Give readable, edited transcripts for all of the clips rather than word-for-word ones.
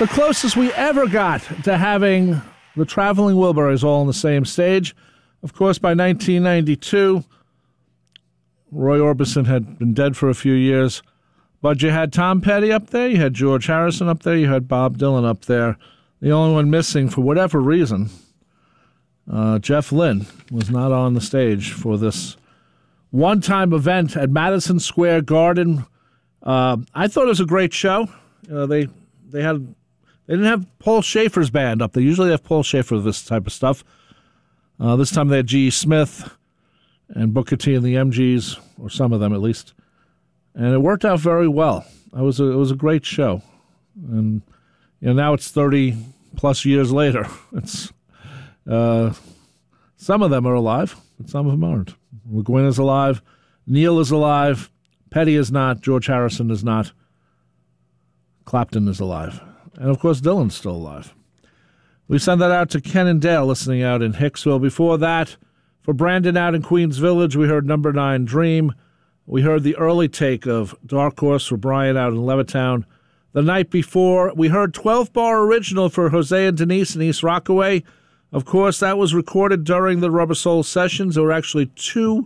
The closest we ever got to having the Traveling Wilburys all on the same stage. Of course, by 1992, Roy Orbison had been dead for a few years, but you had Tom Petty up there, you had George Harrison up there, you had Bob Dylan up there. The only one missing, for whatever reason, Jeff Lynne, was not on the stage for this one-time event at Madison Square Garden. I thought it was a great show. They didn't have Paul Schaefer's band up. They usually have Paul Schaefer for this type of stuff. This time they had G.E. Smith and Booker T and the MGs, or some of them at least. And it worked out very well. It was a great show. And now it's 30-plus years later. It's some of them are alive, but some of them aren't. Le Guin is alive. Neil is alive. Petty is not. George Harrison is not. Clapton is alive. And, of course, Dylan's still alive. We send that out to Ken and Dale listening out in Hicksville. Before that, for Brandon out in Queens Village, we heard Number 9 Dream. We heard the early take of Dark Horse for Brian out in Levittown. The night before, we heard 12-bar original for Jose and Denise in East Rockaway. Of course, that was recorded during the Rubber Soul sessions. There were actually two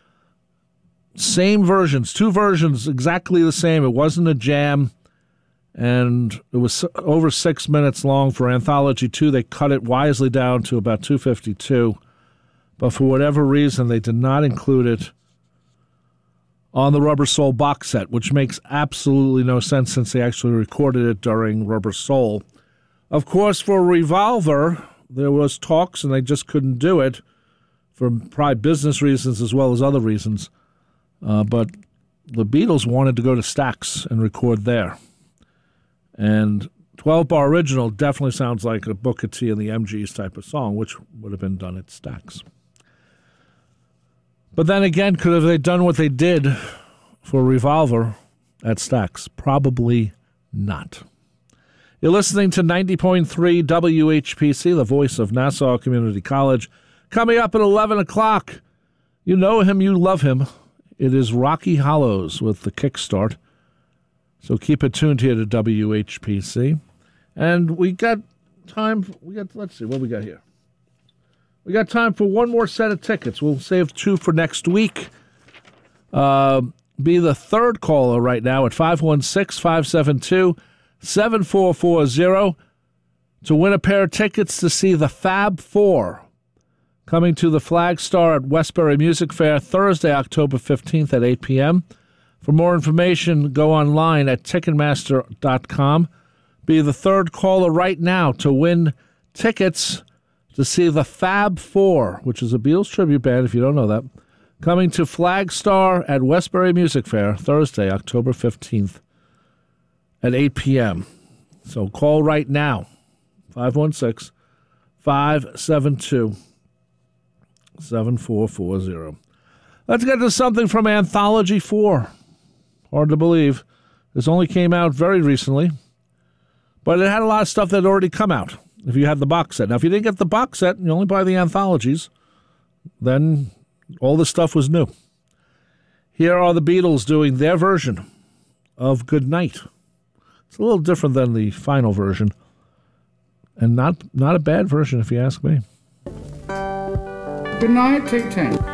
versions exactly the same. It wasn't a jam. And it was over 6 minutes long for Anthology 2. They cut it wisely down to about 2:52. But for whatever reason, they did not include it on the Rubber Soul box set, which makes absolutely no sense since they actually recorded it during Rubber Soul. Of course, for Revolver, there was talks, and they just couldn't do it for probably business reasons as well as other reasons. But the Beatles wanted to go to Stax and record there. And 12-bar original definitely sounds like a Booker T and the MGs type of song, which would have been done at Stax. But then again, could have they done what they did for Revolver at Stax? Probably not. You're listening to 90.3 WHPC, the voice of Nassau Community College. Coming up at 11 o'clock, you know him, you love him. It is Rocky Hollows with the Kickstart. So keep it tuned here to WHPC. And we got time, let's see, what we got here. We got time for one more set of tickets. We'll save two for next week. Be the third caller right now at 516-572-7440 to win a pair of tickets to see the Fab Four coming to the Flag Star at Westbury Music Fair Thursday, October 15th at 8 p.m. For more information, go online at Ticketmaster.com. Be the third caller right now to win tickets to see the Fab Four, which is a Beatles tribute band, if you don't know that, coming to Flag Star at Westbury Music Fair Thursday, October 15th at 8 p.m. So call right now, 516-572-7440. Let's get to something from Anthology 4. Hard to believe. This only came out very recently, but it had a lot of stuff that had already come out if you had the box set. Now, if you didn't get the box set and you only buy the anthologies, then all this stuff was new. Here are the Beatles doing their version of Good Night. It's a little different than the final version, and not a bad version if you ask me. Good night, take 10.